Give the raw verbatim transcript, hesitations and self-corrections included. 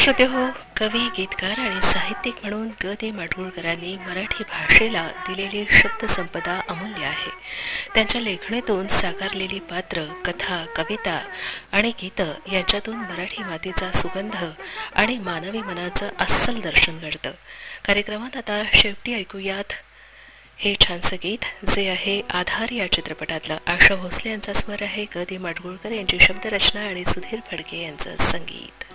श्रोते हो, कवी, गीतकार आणि साहित्यिक म्हणून ग दि माडगूळकरांनी मराठी भाषेला दिलेली शब्दसंपदा अमूल्य आहे. त्यांच्या लेखणीतून साकारलेली पात्र, कथा, कविता आणि गीतं यांच्यातून मराठी मातीचा सुगंध आणि मानवी मनाचं अस्सल दर्शन घडतं. कार्यक्रमात आता शेवटी ऐकूयात हे छानसं गीत, जे आहे आधार या चित्रपटातलं. आशा भोसले यांचा स्वर आहे, ग दि माडगूळकर यांची शब्दरचना आणि सुधीर फडके यांचं संगीत.